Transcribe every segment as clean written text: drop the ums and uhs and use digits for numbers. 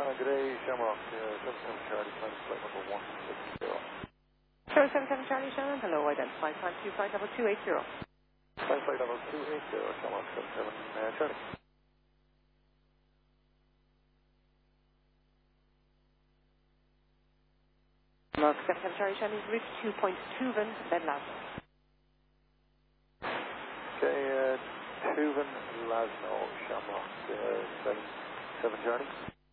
Shannon G'day, Shamrock, 77 Charlie, flight number 160. 077 Charlie Shannon, hello, identified time 25 level 280. Flight level 280, Shamrock 77 Charlie. Mark 77 Charlie Shannon, reach 2.2, then last. Okay, Tuvan Lasno, Shamrock 77 Charlie.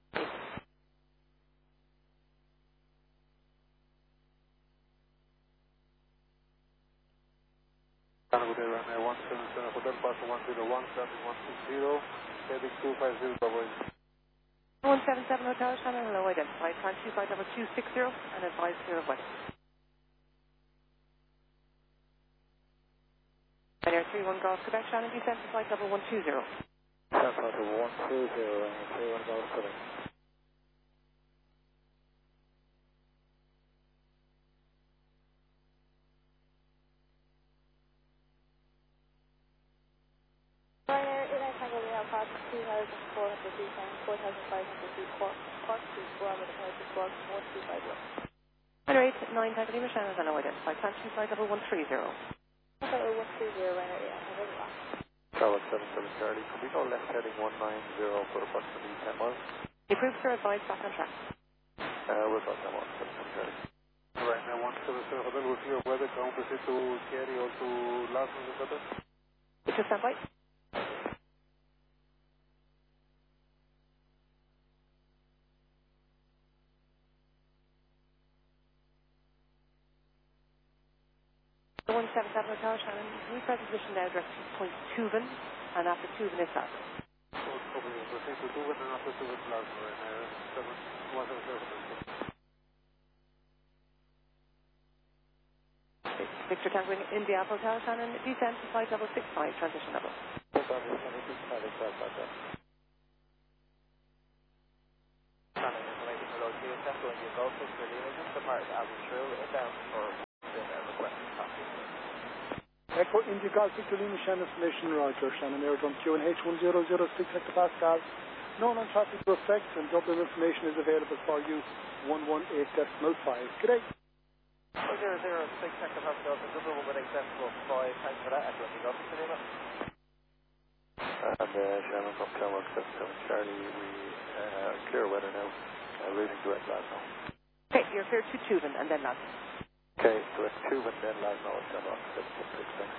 Good day, runway 177, Hotel Pasta 101, traffic 160, heading 250, double 177 Hotel Shannon, hello, identified time 25 level 260, and advise clear of weather. Air 31 Golf Quebec Shannon, descent to flight level 120. Descent flight level 120, 31 Golf Quebec. Ryanair 89 Tango Lima Park 2,400 feet and 4,500 feet Cork to Squawka to Paris to Squawka 1250. Ryanair 89 Tango Lima Shannon, hello, identified time 25 level 130. Hotel 130 Ryanair 89 Tango Lima. Tower 77 Charlie, can we go left heading 190 for approximately 10 miles? Approved, sir, advise back on track. We're about 10 miles, 77 Charlie. Right now 177 Hotel, with your weather, can we proceed to Kerry or to Last Hotel? It's a standby. The 177 Hotel Shannon, represent position now direct to point Tuvan, and after Tuvan is that. Proceed to Tuvan and after Tuvan Last Ryanair 177. Victor Tango India Hotel Shannon, descent to flight level 65, transition level. Shannon information below GSF going to Golf Victor Lima, just depart Abu Shrew, inbound for requesting copy. Echo India Golf Victor Lima Shannon information Roger Shannon Aerodrome QNH 1006 hectopascal. Known on traffic to effect and Dublin information is available for you 118.5. Good day. 006 hectopascal, Dublin will be accessible 5, thanks for that, Echo India Golf Victor Lima. And Shannon from Shamrock 77 Charlie, we clear weather now, routing direct Glasgow. Okay, you're clear to Tuvan and then last. Okay, direct Tuvan, then Glasgow, Shamrock 76, thanks.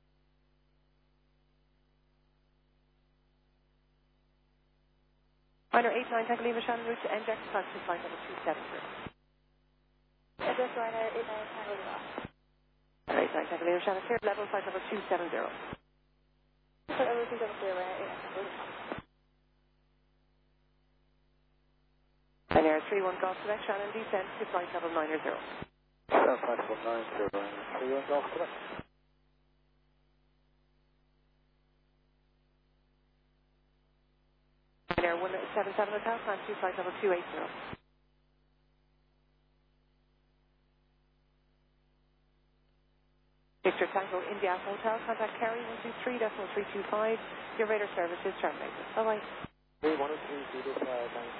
Minor 89 Tango Lima Shannon, route to NJAX, class 2 flight level 270. Address Ryanair 89 Tango Lima. 89 Tango Lima Shannon, clear level flight level 270. Hotel Overseas Double Clear Ryanair 89 Tango Lima. And Air 31 Golf Quebec Shannon, descent to flight level 90. Descent flight level 90, 31 Golf Quebec. And Air 177 Hotel, climb to flight level 280. Victor Tango India Hotel, contact Kerry 123.325. Your radar service is terminated. Bye-bye. 123.05, thanks,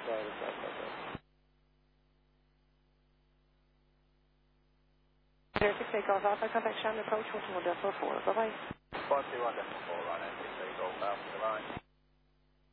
Air 6 Golf Alpha, contact Shannon approach 121.4. Bye-bye. 121.4 Ryanair 6 Golf Alpha, goodbye.